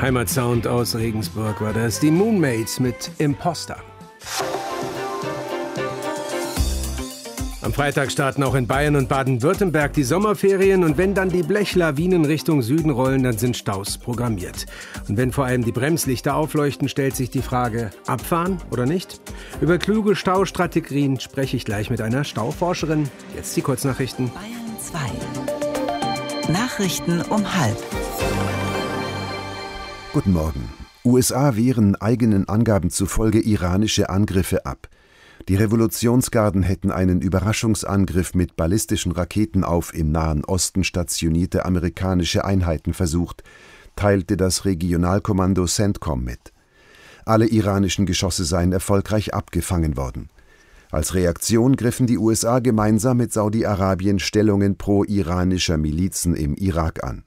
Heimatsound aus Regensburg war das. Die Moonmates mit Imposter. Am Freitag starten auch in Bayern und Baden-Württemberg die Sommerferien. Und wenn dann die Blechlawinen Richtung Süden rollen, dann sind Staus programmiert. Und wenn vor allem die Bremslichter aufleuchten, stellt sich die Frage, abfahren oder nicht? Über kluge Staustrategien spreche ich gleich mit einer Stauforscherin. Jetzt die Kurznachrichten. Bayern 2. Nachrichten um 12:30. Guten Morgen. USA wehren eigenen Angaben zufolge iranische Angriffe ab. Die Revolutionsgarden hätten einen Überraschungsangriff mit ballistischen Raketen auf im Nahen Osten stationierte amerikanische Einheiten versucht, teilte das Regionalkommando CENTCOM mit. Alle iranischen Geschosse seien erfolgreich abgefangen worden. Als Reaktion griffen die USA gemeinsam mit Saudi-Arabien Stellungen pro-iranischer Milizen im Irak an.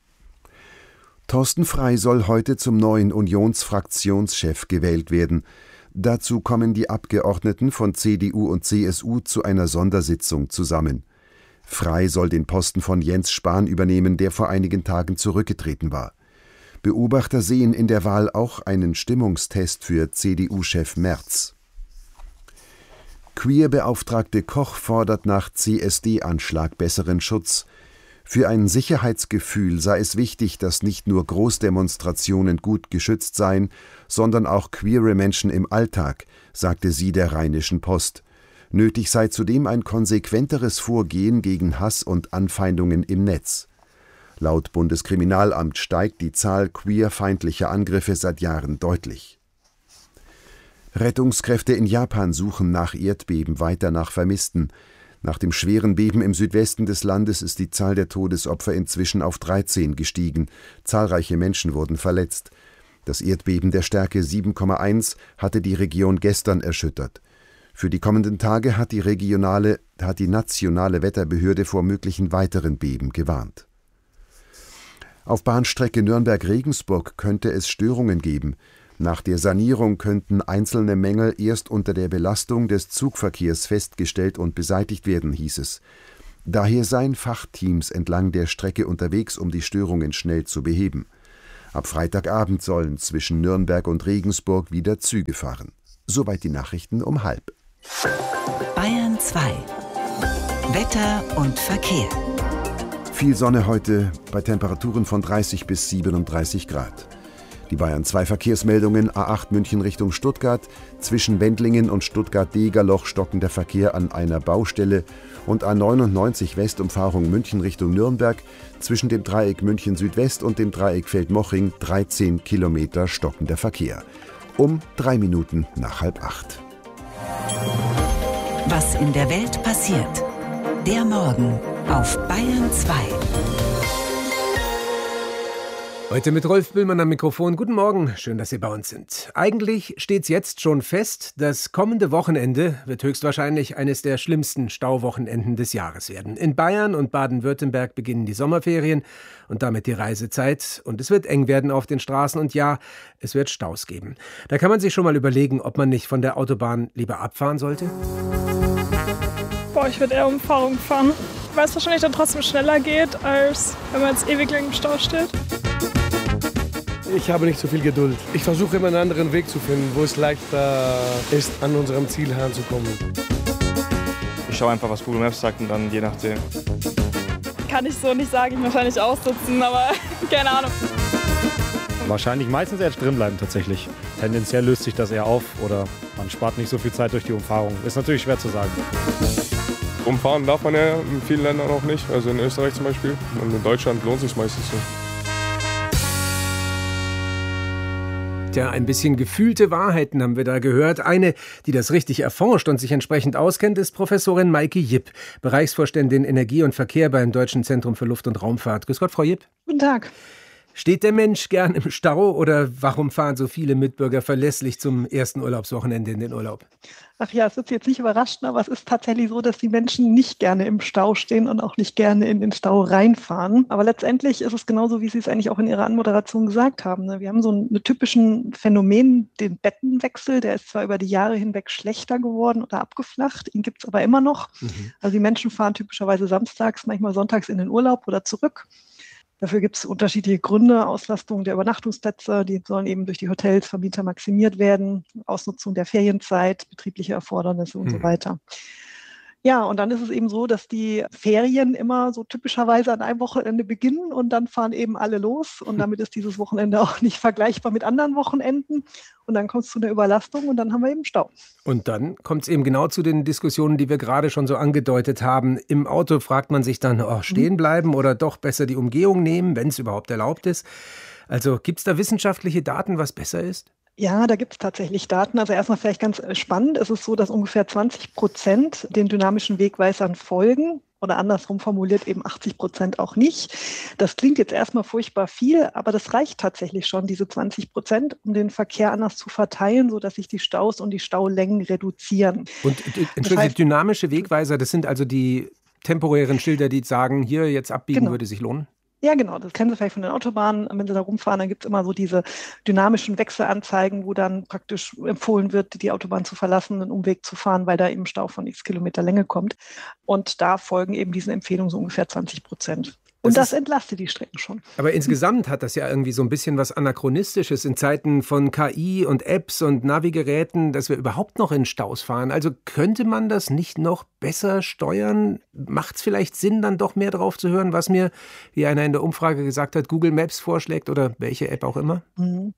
Thorsten Frey soll heute zum neuen Unionsfraktionschef gewählt werden. Dazu kommen die Abgeordneten von CDU und CSU zu einer Sondersitzung zusammen. Frey soll den Posten von Jens Spahn übernehmen, der vor einigen Tagen zurückgetreten war. Beobachter sehen in der Wahl auch einen Stimmungstest für CDU-Chef Merz. Queer-Beauftragte Koch fordert nach CSD-Anschlag besseren Schutz. Für ein Sicherheitsgefühl sei es wichtig, dass nicht nur Großdemonstrationen gut geschützt seien, sondern auch queere Menschen im Alltag, sagte sie der Rheinischen Post. Nötig sei zudem ein konsequenteres Vorgehen gegen Hass und Anfeindungen im Netz. Laut Bundeskriminalamt steigt die Zahl queerfeindlicher Angriffe seit Jahren deutlich. Rettungskräfte in Japan suchen nach Erdbeben weiter nach Vermissten. Nach dem schweren Beben im Südwesten des Landes ist die Zahl der Todesopfer inzwischen auf 13 gestiegen. Zahlreiche Menschen wurden verletzt. Das Erdbeben der Stärke 7,1 hatte die Region gestern erschüttert. Für die kommenden Tage hat die nationale Wetterbehörde vor möglichen weiteren Beben gewarnt. Auf Bahnstrecke Nürnberg-Regensburg könnte es Störungen geben. Nach der Sanierung könnten einzelne Mängel erst unter der Belastung des Zugverkehrs festgestellt und beseitigt werden, hieß es. Daher seien Fachteams entlang der Strecke unterwegs, um die Störungen schnell zu beheben. Ab Freitagabend sollen zwischen Nürnberg und Regensburg wieder Züge fahren. Soweit die Nachrichten um 12:30. Bayern 2. Wetter und Verkehr. Viel Sonne heute bei Temperaturen von 30 bis 37 Grad. Die Bayern 2 Verkehrsmeldungen: A8 München Richtung Stuttgart, zwischen Wendlingen und Stuttgart-Degerloch stockender Verkehr an einer Baustelle und A99 Westumfahrung München Richtung Nürnberg, zwischen dem Dreieck München Südwest und dem Dreieck Feldmoching 13 Kilometer stockender Verkehr. Um 3 Minuten nach 7:30. Was in der Welt passiert. Der Morgen auf Bayern 2. Heute mit Rolf Billmann am Mikrofon. Guten Morgen, schön, dass Sie bei uns sind. Eigentlich steht's jetzt schon fest, das kommende Wochenende wird höchstwahrscheinlich eines der schlimmsten Stauwochenenden des Jahres werden. In Bayern und Baden-Württemberg beginnen die Sommerferien und damit die Reisezeit. Und es wird eng werden auf den Straßen und ja, es wird Staus geben. Da kann man sich schon mal überlegen, ob man nicht von der Autobahn lieber abfahren sollte. Ich würde eher Umfahrung fahren, weil es wahrscheinlich dann trotzdem schneller geht, als wenn man jetzt ewig lang im Stau steht. Ich habe nicht so viel Geduld. Ich versuche immer einen anderen Weg zu finden, wo es leichter ist, an unserem Ziel heranzukommen. Ich schaue einfach, was Google Maps sagt und dann je nachdem. Kann ich so nicht sagen, ich muss wahrscheinlich aussitzen, aber keine Ahnung. Wahrscheinlich meistens eher drin bleiben tatsächlich. Tendenziell löst sich das eher auf oder man spart nicht so viel Zeit durch die Umfahrung. Ist natürlich schwer zu sagen. Umfahren darf man ja in vielen Ländern auch nicht, also in Österreich zum Beispiel. Und in Deutschland lohnt es sich meistens so. Tja, ein bisschen gefühlte Wahrheiten haben wir da gehört. Eine, die das richtig erforscht und sich entsprechend auskennt, ist Professorin Maike Jipp, Bereichsvorständin Energie und Verkehr beim Deutschen Zentrum für Luft- und Raumfahrt. Grüß Gott, Frau Jipp. Guten Tag. Steht der Mensch gern im Stau oder warum fahren so viele Mitbürger verlässlich zum ersten Urlaubswochenende in den Urlaub? Ach ja, es ist jetzt nicht überraschend, aber es ist tatsächlich so, dass die Menschen nicht gerne im Stau stehen und auch nicht gerne in den Stau reinfahren. Aber letztendlich ist es genauso, wie Sie es eigentlich auch in Ihrer Anmoderation gesagt haben. Wir haben so einen typischen Phänomen, den Bettenwechsel, der ist zwar über die Jahre hinweg schlechter geworden oder abgeflacht, ihn gibt es aber immer noch. Also die Menschen fahren typischerweise samstags, manchmal sonntags in den Urlaub oder zurück. Dafür gibt es unterschiedliche Gründe, Auslastung der Übernachtungsplätze, die sollen eben durch die Hotels, Vermieter maximiert werden, Ausnutzung der Ferienzeit, betriebliche Erfordernisse und so weiter. Ja, und dann ist es eben so, dass die Ferien immer so typischerweise an einem Wochenende beginnen und dann fahren eben alle los. Und damit ist dieses Wochenende auch nicht vergleichbar mit anderen Wochenenden. Und dann kommt es zu einer Überlastung und dann haben wir eben Stau. Und dann kommt es eben genau zu den Diskussionen, die wir gerade schon so angedeutet haben. Im Auto fragt man sich dann, stehen bleiben oder doch besser die Umgehung nehmen, wenn es überhaupt erlaubt ist. Also gibt es da wissenschaftliche Daten, was besser ist? Ja, da gibt es tatsächlich Daten. Also erstmal vielleicht ganz spannend. Es ist so, dass ungefähr 20% den dynamischen Wegweisern folgen oder andersrum formuliert eben 80% auch nicht. Das klingt jetzt erstmal furchtbar viel, aber das reicht tatsächlich schon, diese 20%, um den Verkehr anders zu verteilen, sodass sich die Staus und die Staulängen reduzieren. Und dynamische Wegweiser, das sind also die temporären Schilder, die sagen, hier jetzt abbiegen würde sich lohnen? Ja, genau. Das kennen Sie vielleicht von den Autobahnen. Wenn Sie da rumfahren, dann gibt es immer so diese dynamischen Wechselanzeigen, wo dann praktisch empfohlen wird, die Autobahn zu verlassen, einen Umweg zu fahren, weil da eben Stau von x Kilometer Länge kommt. Und da folgen eben diesen Empfehlungen so ungefähr 20%. Und das entlastet die Strecken schon. Aber insgesamt hat das ja irgendwie so ein bisschen was Anachronistisches in Zeiten von KI und Apps und Navigeräten, dass wir überhaupt noch in Staus fahren. Also könnte man das nicht noch besser steuern? Macht es vielleicht Sinn, dann doch mehr drauf zu hören, was mir, wie einer in der Umfrage gesagt hat, Google Maps vorschlägt oder welche App auch immer?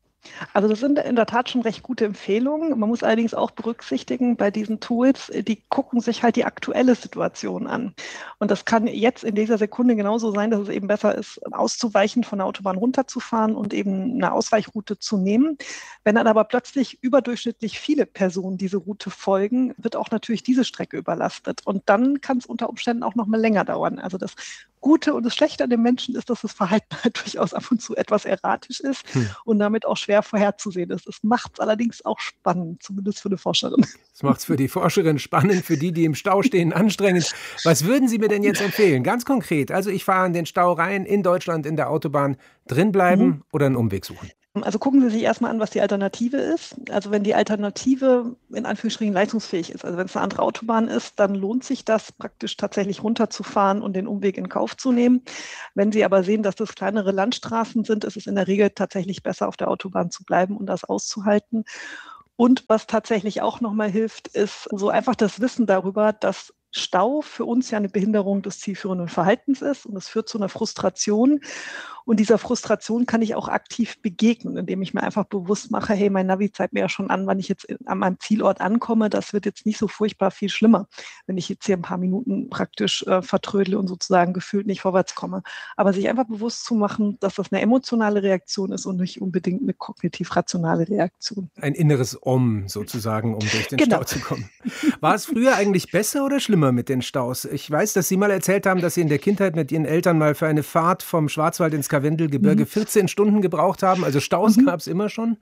Also das sind in der Tat schon recht gute Empfehlungen. Man muss allerdings auch berücksichtigen, bei diesen Tools, die gucken sich halt die aktuelle Situation an. Und das kann jetzt in dieser Sekunde genauso sein, dass es eben besser ist, auszuweichen, von der Autobahn runterzufahren und eben eine Ausweichroute zu nehmen. Wenn dann aber plötzlich überdurchschnittlich viele Personen diese Route folgen, wird auch natürlich diese Strecke überlastet. Und dann kann es unter Umständen auch noch mal länger dauern. Also das Gute und das Schlechte an den Menschen ist, dass das Verhalten halt durchaus ab und zu etwas erratisch ist und damit auch schwer vorherzusehen ist. Es macht es allerdings auch spannend, zumindest für eine Forscherin. Das macht es für die Forscherin spannend, für die im Stau stehen, anstrengend. Was würden Sie mir denn jetzt empfehlen? Ganz konkret, also ich fahre in den Stau rein, in Deutschland, in der Autobahn, drinbleiben oder einen Umweg suchen? Also gucken Sie sich erstmal an, was die Alternative ist. Also wenn die Alternative in Anführungsstrichen leistungsfähig ist, also wenn es eine andere Autobahn ist, dann lohnt sich das praktisch tatsächlich runterzufahren und den Umweg in Kauf zu nehmen. Wenn Sie aber sehen, dass das kleinere Landstraßen sind, ist es in der Regel tatsächlich besser, auf der Autobahn zu bleiben und das auszuhalten. Und was tatsächlich auch nochmal hilft, ist so einfach das Wissen darüber, dass Stau für uns ja eine Behinderung des zielführenden Verhaltens ist und es führt zu einer Frustration. Und dieser Frustration kann ich auch aktiv begegnen, indem ich mir einfach bewusst mache, hey, mein Navi zeigt mir ja schon an, wann ich jetzt an meinem Zielort ankomme. Das wird jetzt nicht so furchtbar viel schlimmer, wenn ich jetzt hier ein paar Minuten praktisch vertrödle und sozusagen gefühlt nicht vorwärts komme. Aber sich einfach bewusst zu machen, dass das eine emotionale Reaktion ist und nicht unbedingt eine kognitiv-rationale Reaktion. Ein inneres sozusagen, um durch den Stau zu kommen. War es früher eigentlich besser oder schlimmer mit den Staus? Ich weiß, dass Sie mal erzählt haben, dass Sie in der Kindheit mit Ihren Eltern mal für eine Fahrt vom Schwarzwald ins Karwendelgebirge 14 Stunden gebraucht haben. Also Staus gab es immer schon?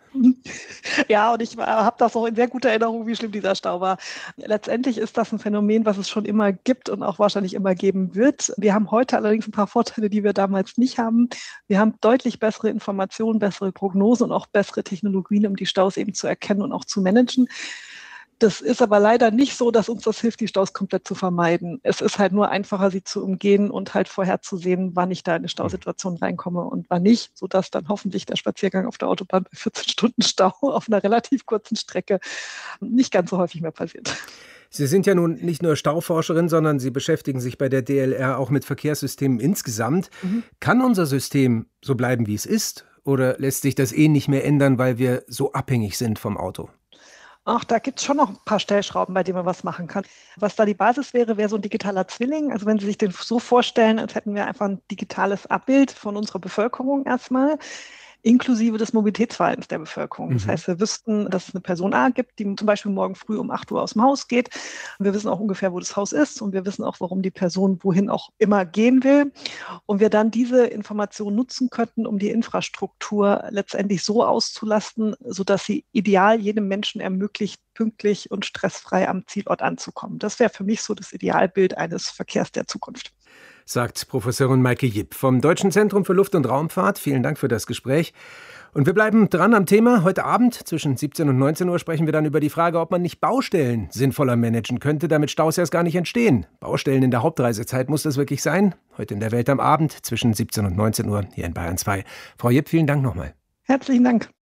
Ja, und ich habe das auch in sehr guter Erinnerung, wie schlimm dieser Stau war. Letztendlich ist das ein Phänomen, was es schon immer gibt und auch wahrscheinlich immer geben wird. Wir haben heute allerdings ein paar Vorteile, die wir damals nicht haben. Wir haben deutlich bessere Informationen, bessere Prognosen und auch bessere Technologien, um die Staus eben zu erkennen und auch zu managen. Das ist aber leider nicht so, dass uns das hilft, die Staus komplett zu vermeiden. Es ist halt nur einfacher, sie zu umgehen und halt vorherzusehen, wann ich da in eine Stausituation reinkomme und wann nicht, sodass dann hoffentlich der Spaziergang auf der Autobahn bei 14 Stunden Stau auf einer relativ kurzen Strecke nicht ganz so häufig mehr passiert. Sie sind ja nun nicht nur Stauforscherin, sondern Sie beschäftigen sich bei der DLR auch mit Verkehrssystemen insgesamt. Kann unser System so bleiben, wie es ist? Oder lässt sich das nicht mehr ändern, weil wir so abhängig sind vom Auto? Ach, da gibt es schon noch ein paar Stellschrauben, bei denen man was machen kann. Was da die Basis wäre, wäre so ein digitaler Zwilling. Also wenn Sie sich den so vorstellen, als hätten wir einfach ein digitales Abbild von unserer Bevölkerung erstmal, inklusive des Mobilitätsverhaltens der Bevölkerung. Das heißt, wir wüssten, dass es eine Person A gibt, die zum Beispiel morgen früh um 8 Uhr aus dem Haus geht. Und wir wissen auch ungefähr, wo das Haus ist. Und wir wissen auch, warum die Person wohin auch immer gehen will. Und wir dann diese Information nutzen könnten, um die Infrastruktur letztendlich so auszulasten, sodass sie ideal jedem Menschen ermöglicht, pünktlich und stressfrei am Zielort anzukommen. Das wäre für mich so das Idealbild eines Verkehrs der Zukunft. Sagt Professorin Maike Jipp vom Deutschen Zentrum für Luft- und Raumfahrt. Vielen Dank für das Gespräch. Und wir bleiben dran am Thema. Heute Abend zwischen 17 und 19 Uhr sprechen wir dann über die Frage, ob man nicht Baustellen sinnvoller managen könnte, damit Staus erst gar nicht entstehen. Baustellen in der Hauptreisezeit, muss das wirklich sein? Heute in der Welt am Abend zwischen 17 und 19 Uhr hier in Bayern 2. Frau Jipp, vielen Dank nochmal. Herzlichen Dank.